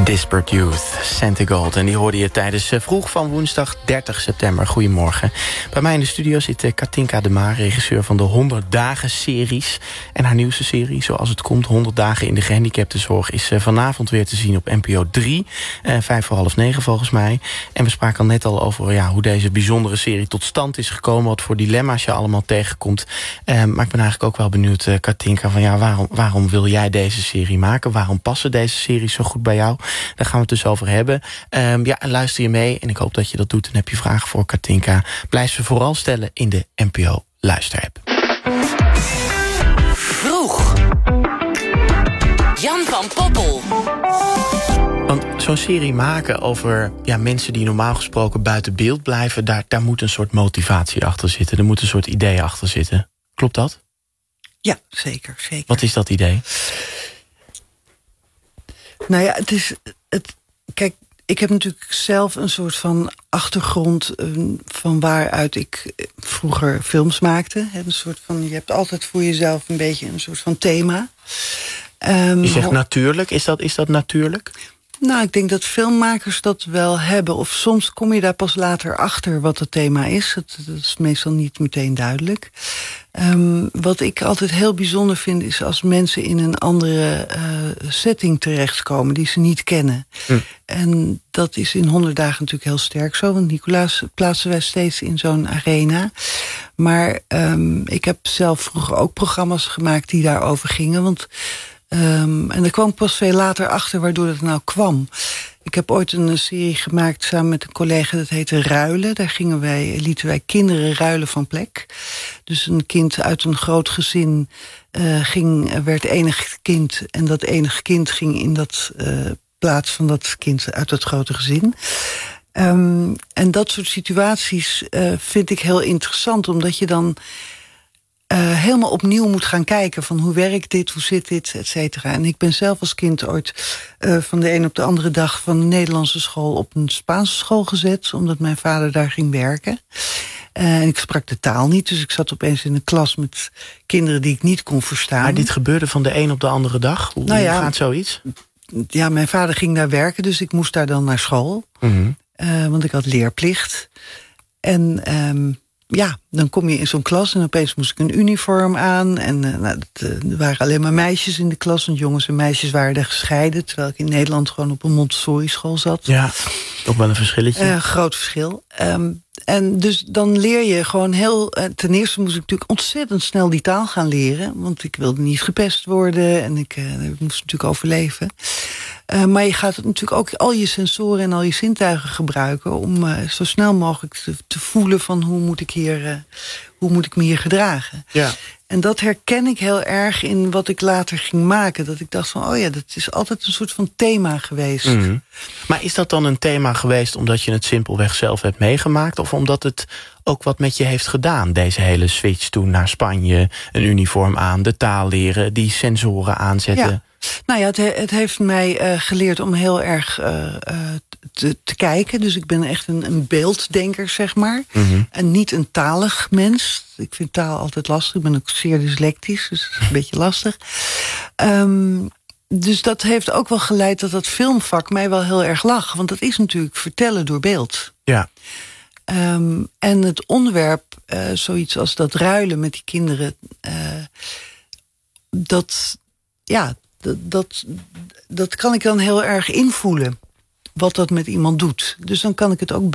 Disparate Youth, Santa Gold. En die hoorde je tijdens vroeg van woensdag 30 september. Goedemorgen. Bij mij in de studio zit Katinka de Maar, regisseur van de 100 Dagen series. En haar nieuwste serie, Zoals het komt, 100 dagen in de gehandicaptenzorg, is vanavond weer te zien op NPO 3. 9:05 volgens mij. En we spraken al net over hoe deze bijzondere serie tot stand is gekomen. Wat voor dilemma's je allemaal tegenkomt. Maar ik ben eigenlijk ook wel benieuwd, Katinka, van waarom wil jij deze serie maken? Waarom passen deze series zo goed bij jou? Daar gaan we het dus over hebben. Luister je mee en ik hoop dat je dat doet. En heb je vragen voor Katinka, blijf ze vooral stellen in de NPO Luisterapp. Vroeg. Jan van Poppel. Want zo'n serie maken over mensen die normaal gesproken buiten beeld blijven, daar moet een soort motivatie achter zitten. Er moet een soort idee achter zitten. Klopt dat? Ja, zeker. Wat is dat idee? Nou ja, kijk, ik heb natuurlijk zelf een soort van achtergrond van waaruit ik vroeger films maakte. Een soort van, je hebt altijd voor jezelf een beetje een soort van thema. Je zegt natuurlijk. Is dat natuurlijk? Nou, ik denk dat filmmakers dat wel hebben. Of soms kom je daar pas later achter wat het thema is. Dat is meestal niet meteen duidelijk. Wat ik altijd heel bijzonder vind, is als mensen in een andere setting terechtkomen die ze niet kennen. En dat is in 100 dagen natuurlijk heel sterk zo. Want Nicolaas plaatsen wij steeds in zo'n arena. Maar ik heb zelf vroeger ook programma's gemaakt die daarover gingen. Want en daar kwam ik pas veel later achter waardoor dat nou kwam. Ik heb ooit een serie gemaakt samen met een collega, dat heette Ruilen. Daar lieten wij kinderen ruilen van plek. Dus een kind uit een groot gezin werd enig kind. En dat enige kind ging in dat plaats van dat kind uit dat grote gezin. En dat soort situaties vind ik heel interessant, omdat je dan helemaal opnieuw moet gaan kijken van hoe werkt dit, hoe zit dit, et cetera. En ik ben zelf als kind ooit van de een op de andere dag van de Nederlandse school op een Spaanse school gezet, omdat mijn vader daar ging werken. En ik sprak de taal niet, dus ik zat opeens in een klas met kinderen die ik niet kon verstaan. Maar dit gebeurde van de een op de andere dag? Hoe gaat zoiets? Ja, mijn vader ging daar werken, dus ik moest daar dan naar school. Mm-hmm. Want ik had leerplicht. En dan kom je in zo'n klas en opeens moest ik een uniform aan. En er waren alleen maar meisjes in de klas, want jongens en meisjes waren er gescheiden, terwijl ik in Nederland gewoon op een Montessori-school zat. Ja, ook wel een verschilletje. Groot verschil. En dus dan leer je gewoon heel... ten eerste moest ik natuurlijk ontzettend snel die taal gaan leren, want ik wilde niet gepest worden en ik moest natuurlijk overleven. Maar je gaat natuurlijk ook al je sensoren en al je zintuigen gebruiken om zo snel mogelijk te voelen van hoe moet ik me hier gedragen. Ja. En dat herken ik heel erg in wat ik later ging maken. Dat ik dacht van, dat is altijd een soort van thema geweest. Mm-hmm. Maar is dat dan een thema geweest omdat je het simpelweg zelf hebt meegemaakt? Of omdat het ook wat met je heeft gedaan? Deze hele switch toen naar Spanje, een uniform aan, de taal leren, die sensoren aanzetten. Ja. Nou ja, het heeft mij geleerd om heel erg te kijken. Dus ik ben echt een beelddenker, zeg maar. Mm-hmm. En niet een talig mens. Ik vind taal altijd lastig. Ik ben ook zeer dyslectisch, dus dat is een beetje lastig. Dus dat heeft ook wel geleid dat filmvak mij wel heel erg lag. Want dat is natuurlijk vertellen door beeld. Ja. En het onderwerp, zoiets als dat ruilen met die kinderen, dat kan ik dan heel erg invoelen, wat dat met iemand doet. Dus dan kan ik het ook